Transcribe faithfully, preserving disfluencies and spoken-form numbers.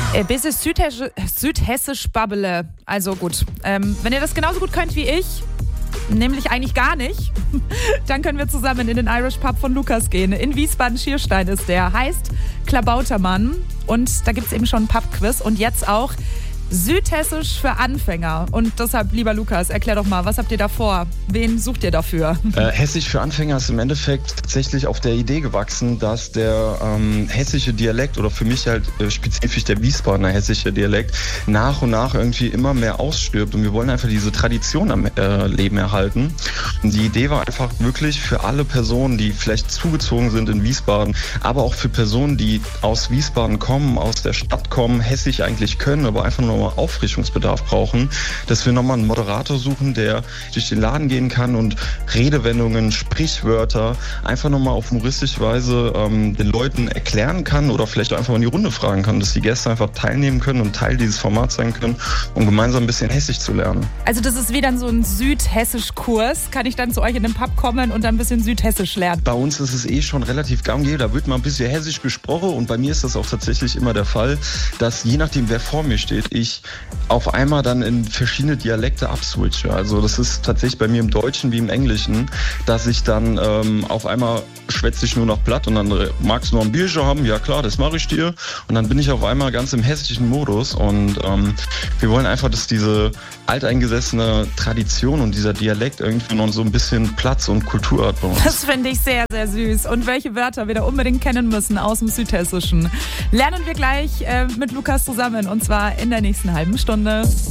Ein bisschen südhessisch, südhessisch babbele. Also gut, ähm, wenn ihr das genauso gut könnt wie ich, nämlich eigentlich gar nicht, dann können wir zusammen in den Irish Pub von Lukas gehen. In Wiesbaden-Schierstein ist der, heißt Klabautermann. Und da gibt es eben schon ein Pub-Quiz und jetzt auch Südhessisch für Anfänger. Und deshalb, lieber Lukas, erklär doch mal, was habt ihr da vor? Wen sucht ihr dafür? Äh, Hessisch für Anfänger ist im Endeffekt tatsächlich auf der Idee gewachsen, dass der ähm, hessische Dialekt oder für mich halt äh, spezifisch der Wiesbadener hessische Dialekt nach und nach irgendwie immer mehr ausstirbt. Und wir wollen einfach diese Tradition am äh, Leben erhalten. Und die Idee war einfach wirklich für alle Personen, die vielleicht zugezogen sind in Wiesbaden, aber auch für Personen, die aus Wiesbaden kommen, aus der Stadt kommen, Hessisch eigentlich können, aber einfach nur Auffrischungsbedarf brauchen, dass wir nochmal einen Moderator suchen, der durch den Laden gehen kann und Redewendungen, Sprichwörter einfach nochmal auf humoristische Weise ähm, den Leuten erklären kann oder vielleicht einfach mal in die Runde fragen kann, dass die Gäste einfach teilnehmen können und Teil dieses Formats sein können, um gemeinsam ein bisschen Hessisch zu lernen. Also das ist wie dann so ein Südhessisch-Kurs. Kann ich dann zu euch in den Pub kommen und dann ein bisschen Südhessisch lernen? Bei uns ist es eh schon relativ gang und gäbe, da wird mal ein bisschen Hessisch gesprochen und bei mir ist das auch tatsächlich immer der Fall, dass je nachdem, wer vor mir steht, ich auf einmal dann in verschiedene Dialekte abswitche. Also das ist tatsächlich bei mir im Deutschen wie im Englischen, dass ich dann ähm, auf einmal schwätze ich nur noch platt und dann äh, magst du noch ein Bierchen haben? Ja klar, das mache ich dir. Und dann bin ich auf einmal ganz im hessischen Modus und ähm, wir wollen einfach, dass diese alteingesessene Tradition und dieser Dialekt irgendwie noch so ein bisschen Platz und Kultur hat bei uns. Das finde ich sehr, sehr süß. Und welche Wörter wir da unbedingt kennen müssen aus dem Südhessischen, lernen wir gleich äh, mit Lukas zusammen und zwar in der nächsten halben Stunde.